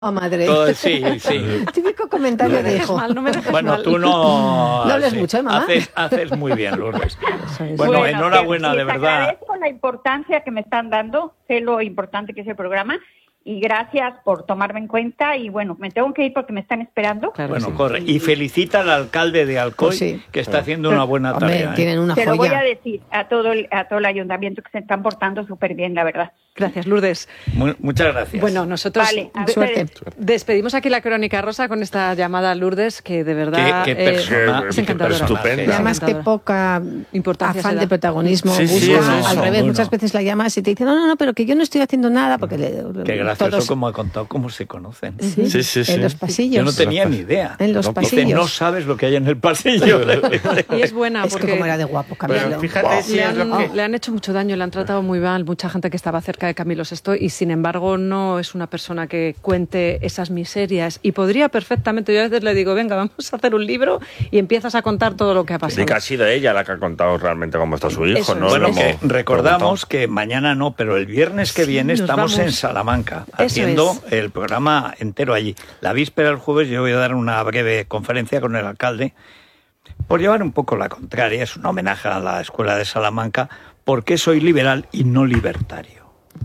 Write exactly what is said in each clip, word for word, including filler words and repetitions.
Oh, madre. Todo, sí, sí. Típico comentario no de hijo. Mal, no me dejes Bueno, mal. tú no... No hables sí, mucho, ¿eh, mamá? Haces, haces muy bien, Lourdes. es. Bueno, Bueno, enhorabuena, que- de les verdad. agradezco la importancia que me están dando, sé lo importante que es el programa, y gracias por tomarme en cuenta. Y bueno, me tengo que ir porque me están esperando. Claro, Bueno, sí. corre. Y felicita al alcalde de Alcoy, Pues sí. que está haciendo una buena Hombre, tarea. ¿eh? tienen una Se lo voy a joya. decir a todo el, a todo el ayuntamiento, que se están portando súper bien, la verdad. Gracias, Lourdes. Mu- muchas gracias. Bueno, nosotros Vale, a de- Suerte. despedimos aquí la Crónica Rosa con esta llamada a Lourdes, que de verdad Qué- qué eh, persona, es qué encantadora. estupenda. Y además que Encantadora. poca Importancia afán se da. de protagonismo Sí, sí, busca, eso, al eso, revés, bueno. muchas veces la llamas y te dicen, no, no, no, pero que yo no estoy haciendo nada, porque le, Qué gracioso todos como ha contado cómo se conocen. sí, Sí, sí, sí. en los pasillos. Yo no tenía ni idea. En los Dice, pasillos. no sabes lo que hay en el pasillo. Y es buena Es que porque como era de guapo, Camilo. Pero fíjate si le es lo han, que... le han hecho mucho daño, le han tratado muy mal mucha gente que estaba cerca de Camilo sexto y sin embargo no es una persona que cuente esas miserias y podría perfectamente, yo a veces le digo, venga, vamos a hacer un libro y empiezas a contar todo lo que ha pasado. Sí, que ha sido ella la que ha contado realmente cómo está su hijo, Eso ¿no? es. Bueno, Lo que hemos recordamos que mañana no, pero el viernes que Sí, viene nos estamos vamos. en Salamanca Eso haciendo es. el programa entero allí. La víspera del jueves yo voy a dar una breve conferencia con el alcalde por llevar un poco la contraria. Es un homenaje a la Escuela de Salamanca, porque soy liberal y no libertario.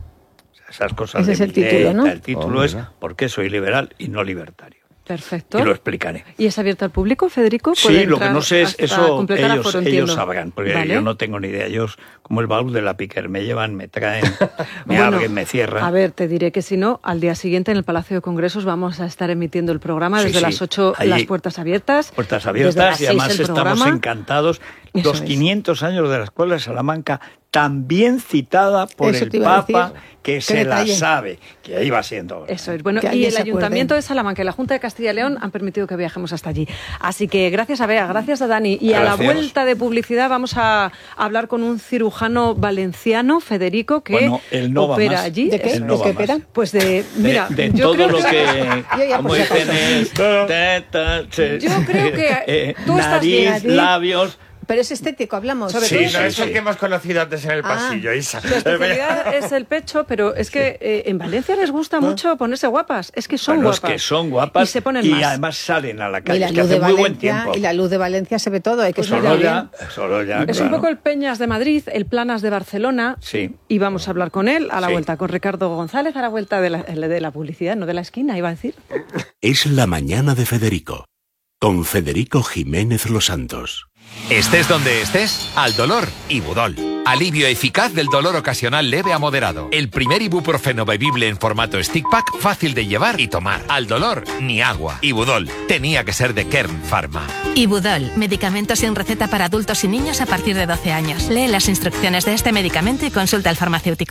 O sea, esas cosas Ese de es el Millet, título, ¿no? El título Oh, es mira. ¿por qué soy liberal y no libertario? Perfecto. Y lo explicaré. ¿Y es abierto al público, Federico? Sí, ¿Puede lo que entrar no sé es hasta eso, completar ellos, aforo, ellos entiendo? sabrán, porque Vale. yo no tengo ni idea. Ellos, como el baúl de la Piquer, me llevan, me traen, me Bueno, abren, me cierran. A ver, te diré que si no, al día siguiente en el Palacio de Congresos vamos a estar emitiendo el programa Sí, desde sí. las ocho, Allí. las puertas abiertas. Puertas desde abiertas las y seis además el estamos programa. encantados. Eso Los es. quinientos años de la Escuela de Salamanca, también citada por Eso el te iba a Papa, decir. que Qué se la detalle. sabe, que ahí va siendo. ahora. Eso es. Bueno, Que y alguien el se Ayuntamiento acuerde. de Salamanca y la Junta de Castilla y León han permitido que viajemos hasta allí. Así que gracias a Bea, gracias a Dani. Y a la Gracias. vuelta de publicidad vamos a hablar con un cirujano valenciano, Federico, que Bueno, él no va opera más. allí. ¿De qué? Él no ¿De va qué más. opera? Pues de, mira, de, de yo todo creo lo que, Yo ya, como por si dicen, acaso. es ta, ta, che, Yo creo que eh, tú estás nariz, bien, Adi. labios. Pero es estético, hablamos. Sobre Sí, todo no sí, es el sí. que hemos conocido antes en el Ah. pasillo, Isa. Su especialidad es el pecho, pero es que eh, en Valencia les gusta mucho ponerse guapas. Es que son Bueno, es guapas. que son guapas Y se ponen y más. además salen a la Y calle. la Es que luz de hace muy buen Valencia, tiempo. y la luz de Valencia se ve todo, hay que Pues estudiar Solo bien. ya, solo ya, Es claro. un poco el Peñas de Madrid, el Planas de Barcelona. Sí. Y vamos a hablar con él a la Sí. vuelta, con Ricardo González, a la vuelta de la, de la publicidad, no de la esquina, iba a decir. Es la mañana de Federico, con Federico Jiménez Los Santos. Estés donde estés, al dolor, Ibudol. Alivio eficaz del dolor ocasional leve a moderado. El primer ibuprofeno bebible en formato stick pack, fácil de llevar y tomar. Al dolor, ni agua. Ibudol. Tenía que ser de Kern Pharma. Ibudol, medicamento sin receta para adultos y niños a partir de doce años. Lee las instrucciones de este medicamento y consulta al farmacéutico.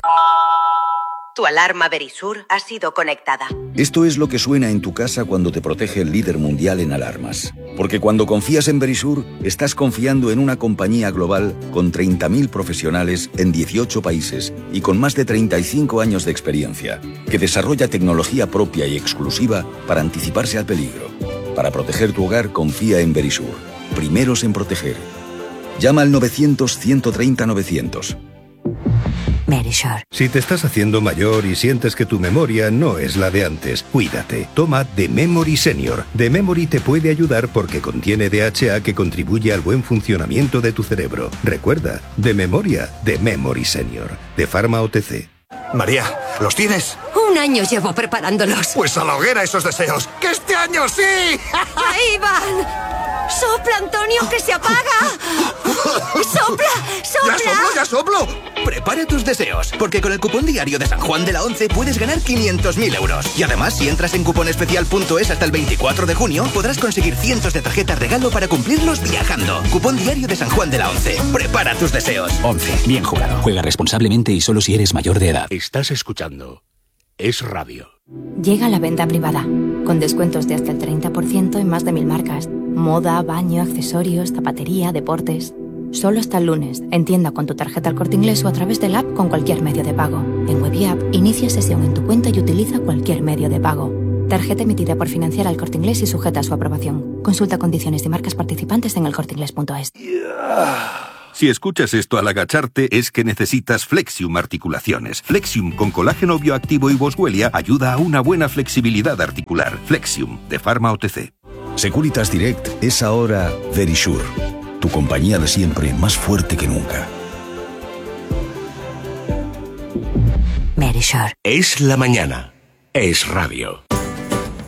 Tu alarma Verisur ha sido conectada. Esto es lo que suena en tu casa cuando te protege el líder mundial en alarmas. Porque cuando confías en Verisur, estás confiando en una compañía global con treinta mil profesionales en dieciocho países y con más de treinta y cinco años de experiencia, que desarrolla tecnología propia y exclusiva para anticiparse al peligro. Para proteger tu hogar, confía en Verisur. Primeros en proteger. Llama al novecientos, ciento treinta, novecientos. Verisur. Si te estás haciendo mayor y sientes que tu memoria no es la de antes, cuídate. Toma The Memory Senior. The Memory te puede ayudar porque contiene D H A que contribuye al buen funcionamiento de tu cerebro. Recuerda, de memoria, The Memory Senior. De Pharma O T C. María, ¿los tienes? Un año llevo preparándolos. Pues a la hoguera esos deseos. ¡Que este año sí! ¡Ahí van! ¡Sopla, Antonio, que se apaga! ¡Sopla, sopla! ¡Ya soplo, ya soplo! Prepara tus deseos, porque con el cupón diario de San Juan de la Once puedes ganar quinientos mil euros. Y además, si entras en cuponespecial punto es hasta el veinticuatro de junio, podrás conseguir cientos de tarjetas regalo para cumplirlos viajando. Cupón diario de San Juan de la Once. Prepara tus deseos. once. Bien jugado. Juega responsablemente y solo si eres mayor de edad. Estás escuchando Es Radio. Llega la venta privada, con descuentos de hasta el treinta por ciento en más de mil marcas. Moda, baño, accesorios, zapatería, deportes. Solo hasta el lunes, en tienda con tu tarjeta El Corte Inglés o a través del app con cualquier medio de pago. En web y app, inicia sesión en tu cuenta y utiliza cualquier medio de pago. Tarjeta emitida por Financiera El Corte Inglés y sujeta a su aprobación. Consulta condiciones y marcas participantes en el corte inglés punto es. Si escuchas esto al agacharte, es que necesitas Flexium Articulaciones. Flexium con colágeno bioactivo y boswellia ayuda a una buena flexibilidad articular. Flexium, de Pharma O T C. Securitas Direct es ahora Verisure, tu compañía de siempre más fuerte que nunca. Verisure. Es la mañana. Es radio.